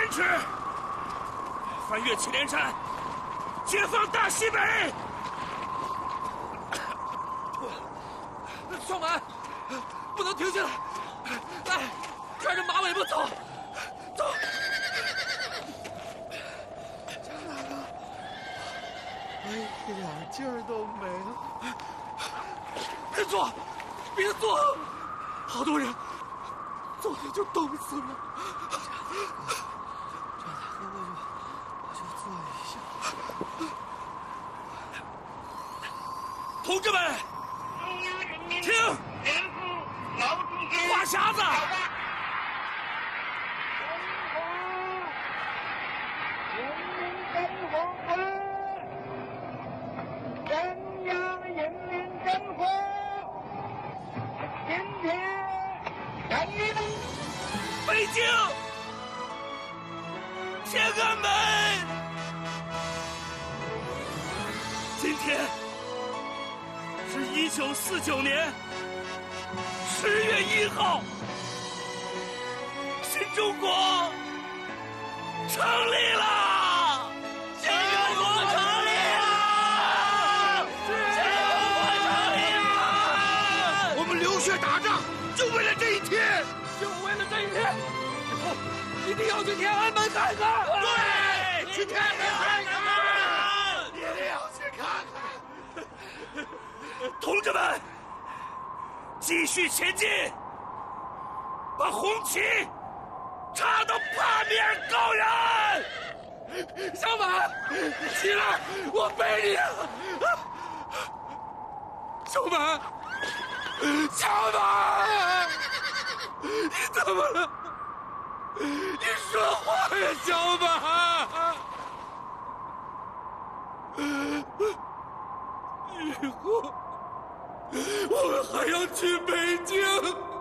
坚持，翻越祁连山，解放大西北。 双满，不能停下来！来，看着马尾巴走，走！ 江大哥，我一点劲儿都没了。 别坐，别坐，好多人昨天就冻死了。 张大哥，我就坐一下。 同志们，听，话匣子。北京，天安门！今天是1949年10月1号，新中国成立了！新中国成立了！新中国成立了！ 我们流血打仗，就为了这一天。 就为了这一天，以后一定要去天安门看看。 对，去天安门看看， 一定要去看看。 同志们，继续前进，把红旗插到八面高原。 小满，起来，我背你啊！小满，小满。你怎么了？你说话呀，小满！以后我们还要去北京。